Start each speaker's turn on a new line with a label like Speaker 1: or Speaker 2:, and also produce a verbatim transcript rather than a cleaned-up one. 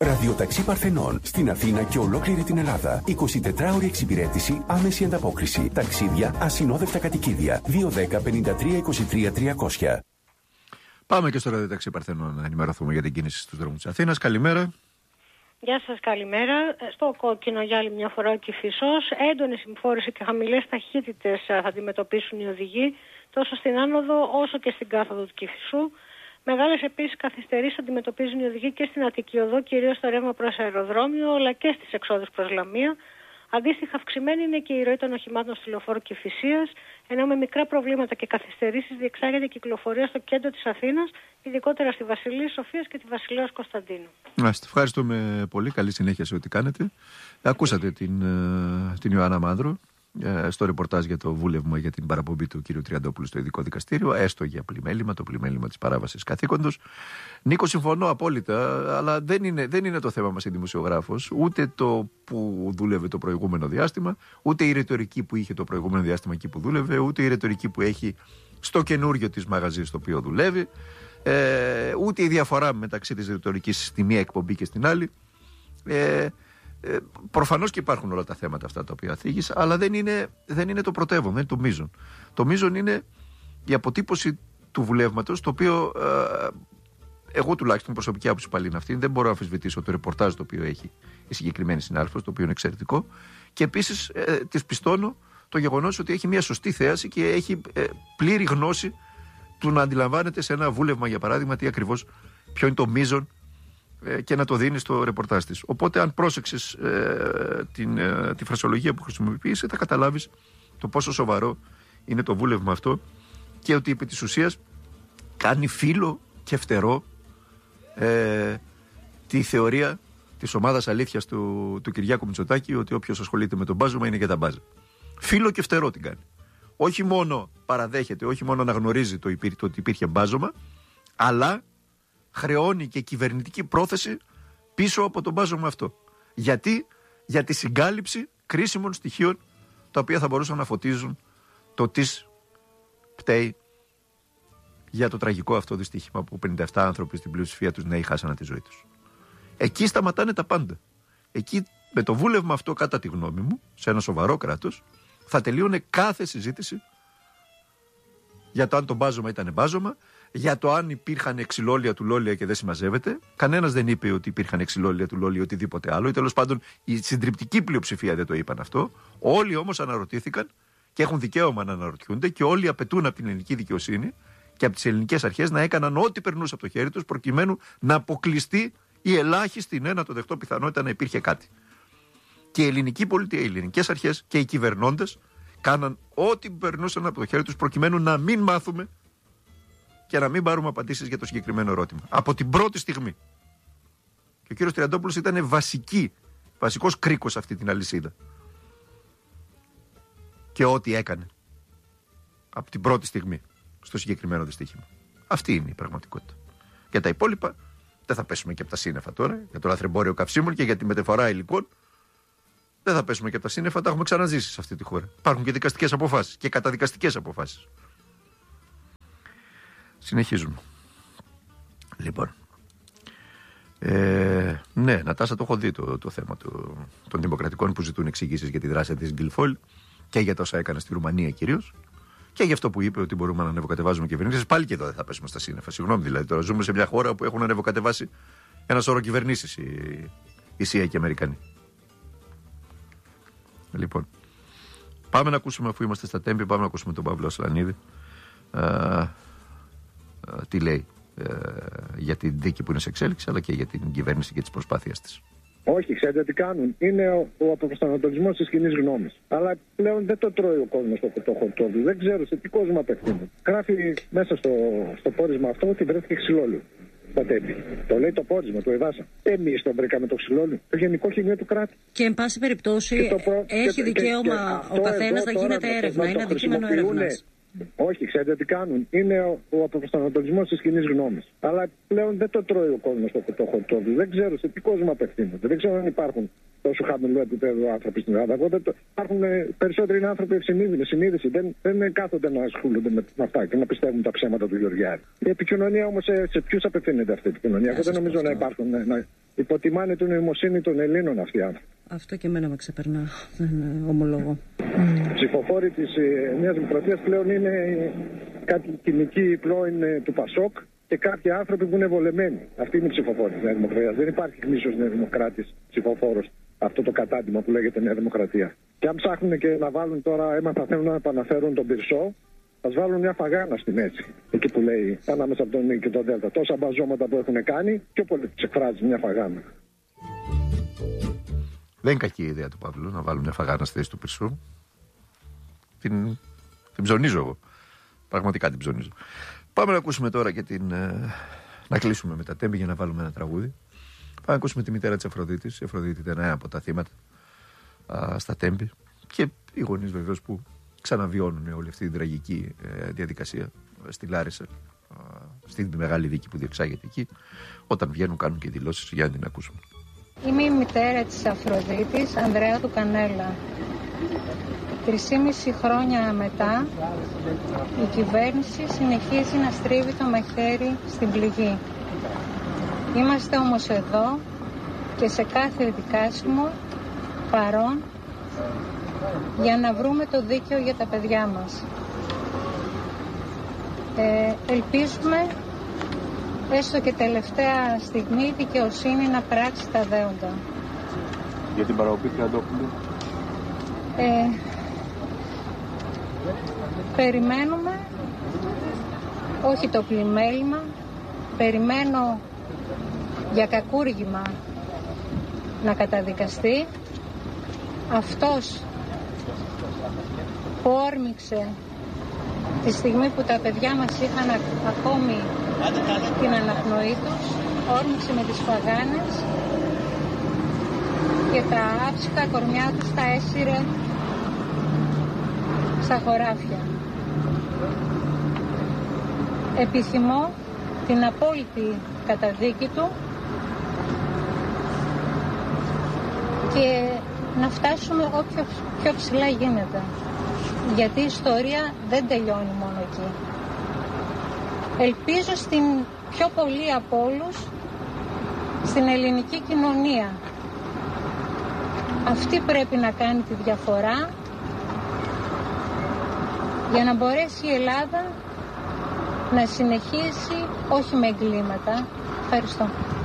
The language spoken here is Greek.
Speaker 1: Ραδιοταξί Παρθενών στην Αθήνα και ολόκληρη την Ελλάδα. εικοσιτετράωρη εξυπηρέτηση, άμεση ανταπόκριση. Ταξίδια, ασυνόδευτα κατοικίδια. δύο ένα μηδέν πέντε τρία είκοσι τρία τριακόσια.
Speaker 2: Πάμε και στο Ραδιοταξί Παρθενών να ενημερωθούμε για την κίνηση στους δρόμους της Αθήνας. Καλημέρα.
Speaker 3: Γεια σας, καλημέρα. Στο κόκκινο για άλλη μια φορά ο Κηφισός. Έντονη συμφόρηση και χαμηλές ταχύτητες θα αντιμετωπίσουν οι οδηγοί τόσο στην άνοδο όσο και στην κάθοδο του Κηφισού. Μεγάλες επίσης καθυστερήσεις αντιμετωπίζουν οι οδηγοί και στην Αττική Οδό, κυρίως στο ρεύμα προς αεροδρόμιο, αλλά και στις εξόδους προς Λαμία. Αντίστοιχα, αυξημένη είναι και η ροή των οχημάτων στη λεωφόρο Κηφισίας, ενώ με μικρά προβλήματα και καθυστερήσεις διεξάγεται η κυκλοφορία στο κέντρο της Αθήνας, ειδικότερα στη Βασιλής Σοφίας και τη Βασιλέως Κωνσταντίνου.
Speaker 2: Άστε, ευχαριστούμε πολύ. Καλή συνέχεια σε ό,τι κάνετε. Ακούσατε την, την Ιωάννα Μάνδρο στο ρεπορτάζ για το βούλευμα για την παραπομπή του κ. Τριαντόπουλου στο ειδικό δικαστήριο, έστω για πλημέλημα, το πλημέλημα της παράβασης καθήκοντος. Νίκο, συμφωνώ απόλυτα, αλλά δεν είναι, δεν είναι το θέμα μας η δημοσιογράφος, ούτε το που δούλευε το προηγούμενο διάστημα, ούτε η ρητορική που είχε το προηγούμενο διάστημα εκεί που δούλευε, ούτε η ρητορική που έχει στο καινούριο της μαγαζί στο οποίο δουλεύει, ε, ούτε η διαφορά μεταξύ της ρητορικής στη μία εκπομπή και στην άλλη. Ε, Ε, προφανώς και υπάρχουν όλα τα θέματα αυτά τα οποία θίγεις, αλλά δεν είναι, δεν είναι το πρωτεύον, δεν είναι το μείζον. Το μείζον είναι η αποτύπωση του βουλεύματος, το οποίο ε, εγώ τουλάχιστον προσωπική άποψη πάλι είναι αυτή. Δεν μπορώ να αμφισβητήσω το ρεπορτάζ το οποίο έχει η συγκεκριμένη συνάδελφος, το οποίο είναι εξαιρετικό. Και επίσης ε, της πιστώνω το γεγονός ότι έχει μια σωστή θέαση και έχει ε, πλήρη γνώση του να αντιλαμβάνεται σε ένα βούλευμα, για παράδειγμα, τι ακριβώς, ποιο είναι το μείζον, και να το δίνει στο ρεπορτάζ της. Οπότε αν πρόσεξες ε, την, ε, τη φρασιολογία που χρησιμοποίησε, θα καταλάβεις το πόσο σοβαρό είναι το βούλευμα αυτό και ότι επί της ουσίας κάνει φίλο και φτερό ε, τη θεωρία της ομάδας αλήθειας του, του Κυριάκου Μητσοτάκη, ότι όποιος ασχολείται με τον μπάζωμα είναι για τα μπάζα. Φίλο και φτερό την κάνει. Όχι μόνο παραδέχεται, όχι μόνο αναγνωρίζει το, υπήρ, το ότι υπήρχε μπάζωμα, αλλά χρεώνει και κυβερνητική πρόθεση πίσω από τον μπάζωμα αυτό. Γιατί? Για τη συγκάλυψη κρίσιμων στοιχείων τα οποία θα μπορούσαν να φωτίζουν το τι πταίει για το τραγικό αυτό δυστύχημα που πενήντα επτά άνθρωποι στην πλειοψηφία τους νέοι χάσανε τη ζωή τους. Εκεί σταματάνε τα πάντα. Εκεί με το βούλευμα αυτό, κατά τη γνώμη μου, σε ένα σοβαρό κράτος, θα τελείωνε κάθε συζήτηση για το αν το μπάζωμα ήταν μπάζωμα, για το αν υπήρχαν ξυλόλια του Λόλια και δεν συμμαζεύεται. Κανένας δεν είπε ότι υπήρχαν ξυλόλια του Λόλια ή οτιδήποτε άλλο, ή τέλος πάντων η συντριπτική πλειοψηφία δεν το είπαν αυτό. Όλοι όμως αναρωτήθηκαν και έχουν δικαίωμα να αναρωτιούνται και όλοι απαιτούν από την ελληνική δικαιοσύνη και από τις ελληνικές αρχές να έκαναν ό,τι περνούσε από το χέρι τους προκειμένου να αποκλειστεί η ελάχιστη, ναι, να το δεχτώ, πιθανότητα να υπήρχε κάτι. Και η ελληνική πολιτεία, οι ελληνικές αρχές και οι κυβερνώντες κάναν ό,τι περνούσαν από το χέρι τους προκειμένου να μην μάθουμε και να μην πάρουμε απαντήσεις για το συγκεκριμένο ερώτημα. Από την πρώτη στιγμή. Και ο κύριος Τριαντόπουλος ήταν βασική, βασικός κρίκος σε αυτή την αλυσίδα. Και ό,τι έκανε. Από την πρώτη στιγμή στο συγκεκριμένο δυστύχημα. Αυτή είναι η πραγματικότητα. Για τα υπόλοιπα δεν θα πέσουμε και από τα σύννεφα τώρα. Για το λαθρεμπόριο καυσίμων και για τη μεταφορά υλικών. Δεν θα πέσουμε και από τα σύννεφα, τα έχουμε ξαναζήσει σε αυτή τη χώρα. Υπάρχουν και δικαστικές αποφάσεις και καταδικαστικές αποφάσεις. Συνεχίζουμε. Λοιπόν. Ε, ναι, Νατάσα, το έχω δει το, το θέμα το, των δημοκρατικών που ζητούν εξηγήσεις για τη δράση της Γκιλφόλ και για τα όσα έκανε στη Ρουμανία κυρίως. Και για αυτό που είπε ότι μπορούμε να ανεβοκατεβάζουμε κυβερνήσεις. Πάλι και εδώ δεν θα πέσουμε στα σύννεφα. Συγγνώμη, δηλαδή. Τώρα ζούμε σε μια χώρα που έχουν ανεβοκατεβάσει ένα σώρο κυβερνήσεις οι, οι ΣΥΑ και οι Αμερικανοί. Λοιπόν, πάμε να ακούσουμε, αφού είμαστε στα Τέμπη, πάμε να ακούσουμε τον Παύλο Ασλανίδη. Α, α, τι λέει α, για την δίκη που είναι σε εξέλιξη, αλλά και για την κυβέρνηση και τις προσπάθειες της.
Speaker 4: Όχι, ξέρετε τι κάνουν. Είναι ο, ο αποπροσανατολισμός της κοινής γνώμης. Αλλά πλέον δεν το τρώει ο κόσμος το, το χορτό του. Δεν ξέρω σε τι κόσμο απευθύνεται. Γράφει μέσα στο, στο πόρισμα αυτό ότι βρέθηκε ξυλόλιο. Το λέει το πόρισμα, το εβάσα. Εμείς τον βρήκαμε το ξυλόλιο. Το Γενικό Χημείο του κράτους.
Speaker 5: Και εν πάση περιπτώσει προ... έχει και, δικαίωμα και, και ο καθένας να γίνεται έρευνα. Είναι αντικείμενο έρευνας.
Speaker 4: Όχι, ξέρετε τι κάνουν. Είναι ο, ο προσανατολισμός της κοινής γνώμης. Αλλά πλέον δεν το τρώει ο κόσμος το, το χορτόδι. Δεν ξέρω σε τι κόσμο απευθύνονται. Δεν ξέρω αν υπάρχουν τόσο χαμηλό επίπεδο άνθρωποι στην Ελλάδα. Εγώ, το, υπάρχουν περισσότεροι άνθρωποι ευσυνείδητοι, συνείδηση. Δεν, δεν κάθονται να ασχολούνται με, με αυτά και να πιστεύουν τα ψέματα του Γεωργιάδη. Η επικοινωνία όμως σε, σε ποιους απευθύνεται αυτή η επικοινωνία. Εγώ δεν νομίζω να υπάρχουν. Να, να υποτιμάνε την νοημοσύνη των Ελλήνων αυτοί οι άνθρωποι.
Speaker 5: Αυτό και εμένα με ξεπερνά, ομολόγω.
Speaker 4: Ψηφοφόροι της Νέας Δημοκρατίας πλέον είναι κάποιοι κοινικοί πρώην του Πασόκ και κάποιοι άνθρωποι που είναι βολεμένοι. Αυτή είναι η ψηφοφόρη της Νέας Δημοκρατίας. Δεν υπάρχει γνήσιος Νέας Δημοκράτης ψηφοφόρος, αυτό το κατάντημα που λέγεται Νέα Δημοκρατία. Και αν ψάχνουν και να βάλουν τώρα, έμαθα θέλουν να επαναφέρουν τον Πυρσό, ας βάλουν μια φαγάνα στη μέση. Εκεί που λέει ανάμεσα από τον Νίκη και τον Δέλτα. Τόσα μπαζώματα που έχουν κάνει, πιο πολύ τους εκφράζει μια φαγάνα.
Speaker 2: Δεν είναι κακή η ιδέα του Παύλου να βάλουν μια φαγάνα στη θέση του Πυρσού. Την, την ψωνίζω εγώ. Πραγματικά την ψωνίζω. Πάμε να ακούσουμε τώρα και την. Ε, να κλείσουμε με τα τέμπη για να βάλουμε ένα τραγούδι. Πάμε να ακούσουμε τη μητέρα της Αφροδίτης. Η Αφροδίτη ήταν ένα από τα θύματα α, στα τέμπη. Και οι γονείς βεβαίως που ξαναβιώνουν όλη αυτή την τραγική ε, διαδικασία στη Λάρισα, ε, στην μεγάλη δίκη που διεξάγεται εκεί. Όταν βγαίνουν, κάνουν και δηλώσεις. Για να την ακούσουμε.
Speaker 6: Είμαι η μητέρα της Αφροδίτης, Ανδρέα του Κανέλα. Τρισήμιση χρόνια μετά, η κυβέρνηση συνεχίζει να στρίβει το μαχαίρι στην πληγή. Είμαστε όμως εδώ και σε κάθε δικάσιμο παρόν για να βρούμε το δίκαιο για τα παιδιά μας. Ε, ελπίζουμε έστω και τελευταία στιγμή η δικαιοσύνη να πράξει τα δέοντα.
Speaker 2: Για την παραοπή Τριαντόπουλου.
Speaker 6: Ε, περιμένουμε, όχι το πλημέλημα, περιμένω για κακούργημα να καταδικαστεί. Αυτός που όρμηξε τη στιγμή που τα παιδιά μας είχαν ακόμη την αναπνοή τους, όρμηξε με τις φαγάνες και τα άψυχα κορμιά τους τα έσυρε στα χωράφια. Επιθυμώ την απόλυτη καταδίκη του και να φτάσουμε όποιο πιο ψηλά γίνεται. Γιατί η ιστορία δεν τελειώνει μόνο εκεί. Ελπίζω στην πιο πολύ από όλους στην ελληνική κοινωνία. Αυτή πρέπει να κάνει τη διαφορά για να μπορέσει η Ελλάδα να συνεχίσει όχι με εγκλήματα. Ευχαριστώ.